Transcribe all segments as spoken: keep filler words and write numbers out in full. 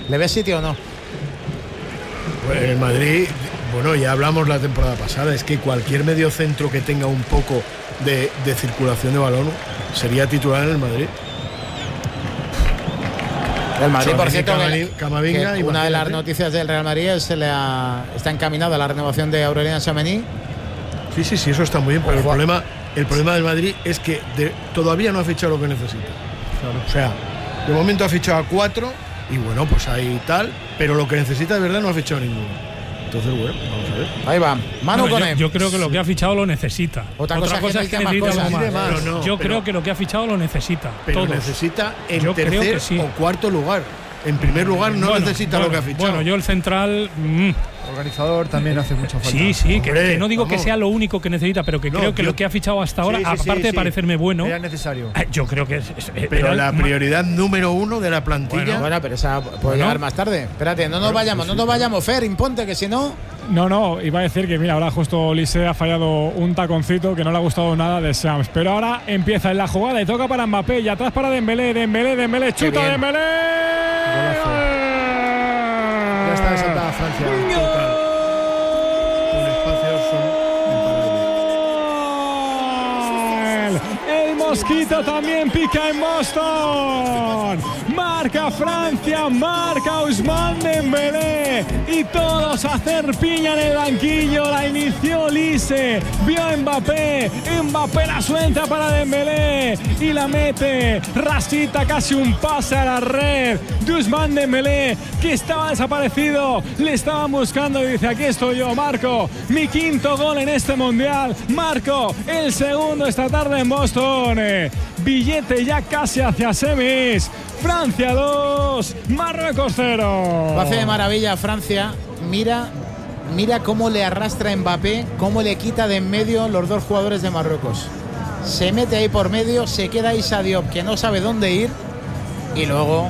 ¿Le ves sitio o no? Pues el Madrid, bueno, ya hablamos la temporada pasada, es que cualquier mediocentro que tenga un poco de, de circulación de balón sería titular en el Madrid. El Madrid, por cierto, Camavinga, Camavinga, que una de las noticias del Real Madrid es se le ha, está encaminada la renovación de Aurélien Tchouaméni. Sí, sí, sí, eso está muy bien, pero el problema, el problema del Madrid es que de, todavía no ha fichado lo que necesita. Claro. O sea, de momento ha fichado a cuatro y bueno, pues ahí tal, pero lo que necesita de verdad no ha fichado ninguno. Entonces, bueno, vamos a ver. Ahí va. Manu bueno, con yo, yo creo que lo que ha fichado lo necesita. Otra, Otra cosa, cosa que es que necesita necesita más algo cosas. más. No, no, yo pero, creo que lo que ha fichado lo necesita. Pero todos. necesita en yo tercer creo que sí. o cuarto lugar. En primer lugar no bueno, necesita bueno, lo que ha fichado. Bueno, yo el central... Mmm. Organizador también hace mucha falta. Sí, sí, que, Hombre, que no digo vamos. que sea lo único que necesita, pero que No, creo que yo, lo que ha fichado hasta ahora, sí, sí, aparte sí, de sí. parecerme bueno, era necesario. eh, yo creo que es, es, Pero era la el- prioridad número uno de la plantilla. Bueno, bueno, pero esa puede Bueno. llegar más tarde. Espérate, no nos vayamos, no nos vayamos, Fer, imponte, que si no. No, no, iba a decir que mira, ahora justo Olise ha fallado un taconcito que no le ha gustado nada de Shams. Pero ahora empieza en la jugada y toca para Mbappé y atrás para Dembélé, Dembélé, Dembélé, chuta bien. Dembélé. Ya está desatada Francia. Con espacios son El Mosquito también pica en Boston. Marca Francia, marca Ousmane Dembélé. Y todos a hacer piña en el banquillo. La inició Olise. Vio a Mbappé. Mbappé la suelta para Dembélé. Y la mete. Rasita casi un pase a la red. De Ousmane Dembélé, que estaba desaparecido. Le estaban buscando y dice: aquí estoy yo, Marco. Mi quinto gol en este mundial. Marco, el segundo esta tarde en Boston. Billete ya casi hacia semis. Francia dos, Marruecos cero. Lo hace de maravilla Francia. Mira, mira cómo le arrastra Mbappé, cómo le quita de en medio los dos jugadores de Marruecos. Se mete ahí por medio, se queda Issa Diop, que no sabe dónde ir. Y luego...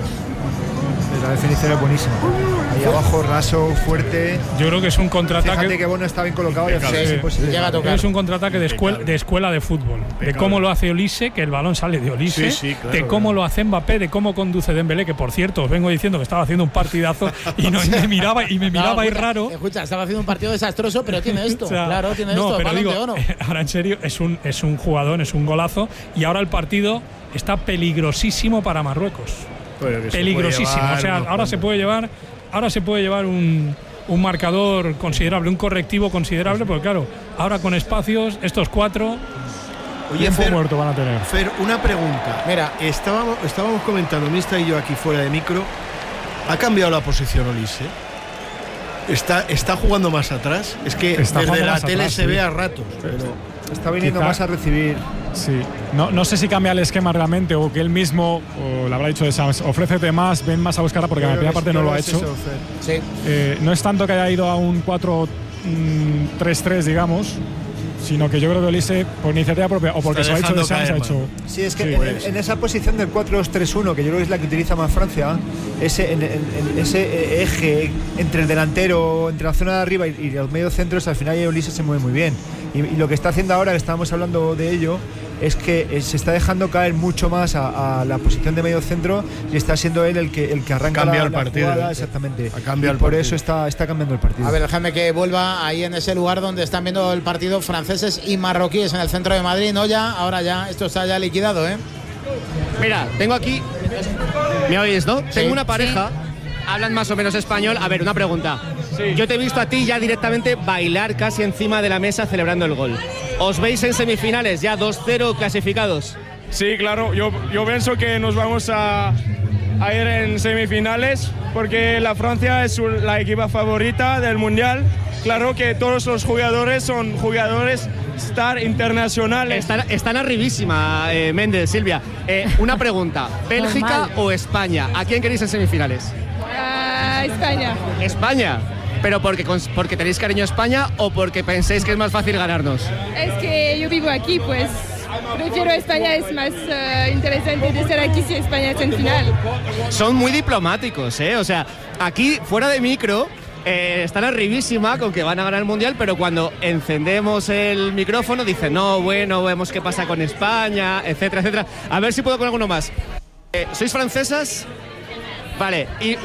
La definición es buenísima. Ahí abajo, raso, fuerte. Yo creo que es un contraataque. Fíjate que bueno está bien colocado. Y al final Sí, es imposible. llega a tocar. Es un contraataque de escuela, de escuela de fútbol. De cómo lo hace Olise, que el balón sale de Olise. Sí, sí, claro, de cómo claro. lo hace Mbappé, de cómo conduce Dembélé, que por cierto, os vengo diciendo que estaba haciendo un partidazo y, no, y me miraba, y me miraba No, ahí escucha, raro. Escucha, estaba haciendo un partido desastroso, pero tiene esto. O sea, claro, tiene no, esto. pero balón digo, de oro. ahora en serio, es un, es un jugadón, es un golazo. Y ahora el partido está peligrosísimo para Marruecos. Pero que se Peligrosísimo. puede llevar O sea, unos ahora se cuantos. puede llevar, ahora se puede llevar un, un marcador considerable, un correctivo considerable, porque claro, ahora con espacios, estos cuatro. Oye, Tiempo Fer, muerto van a tener. Fer, una pregunta. Mira. estábamos, estábamos comentando, Mista y yo aquí fuera de micro. ¿Ha cambiado la posición Olise? ¿Está, está jugando más atrás? Es que Está desde jugando la más tele atrás, se sí. ve a ratos. Pero Está viniendo Quizá- más a recibir. Sí, no, no sé si cambia el esquema realmente o que él mismo, o le habrá dicho de Shams, ofrécete más, ven más a buscarla porque en la Yo creo primera que parte es- no yo lo ha creo que es hecho. eso, Fer. Sí. Eh, no es tanto que haya ido a un cuatro tres tres, digamos, sino que yo creo que Olise, por iniciativa propia o porque Está se lo ha dicho de dejando Shams, ha caer hecho. Sí, es que Sí, en, puede en esa posición del cuatro dos tres uno, que yo creo que es la que utiliza más Francia, ese, en, en- en ese eje entre el delantero, entre la zona de arriba y, y los medios centros, al final Olise se mueve muy bien. Y, y lo que está haciendo ahora, que estábamos hablando de ello, es que eh, se está dejando caer mucho más a, a la posición de medio centro y está siendo él el que, el que arranca Cambia la, el la partido, jugada. ¿eh? Exactamente. Ha cambiado y el por partido. eso está, está cambiando el partido. A ver, déjame que vuelva ahí en ese lugar donde están viendo el partido franceses y marroquíes en el centro de Madrid. No ya, ahora ya, esto está ya liquidado, ¿eh? Mira, tengo aquí. ¿Me oís, no? Sí. Tengo una pareja, hablan más o menos español. A ver, una pregunta. Yo te he visto a ti ya directamente bailar casi encima de la mesa celebrando el gol. ¿Os veis en semifinales ya dos cero clasificados? Sí, claro, yo, yo pienso que nos vamos a, a ir en semifinales porque la Francia es su- la equipa favorita del Mundial. Claro que todos los jugadores son jugadores star internacionales. Están, están arribísima, eh, Méndez, Silvia. Eh, una pregunta, ¿Bélgica o España? ¿A quién queréis en semifinales? Ah, España. España. ¿Pero porque, cons- porque tenéis cariño a España o porque pensáis que es más fácil ganarnos? Es que yo vivo aquí, pues prefiero España, es más eh, interesante de estar aquí si España está en final. Son muy diplomáticos, ¿eh? O sea, aquí, fuera de micro, eh, están arribísima con que van a ganar el Mundial, pero cuando encendemos el micrófono dicen, no, bueno, vemos qué pasa con España, etcétera, etcétera. A ver si puedo con alguno más. Eh, ¿Sois francesas? Vale, y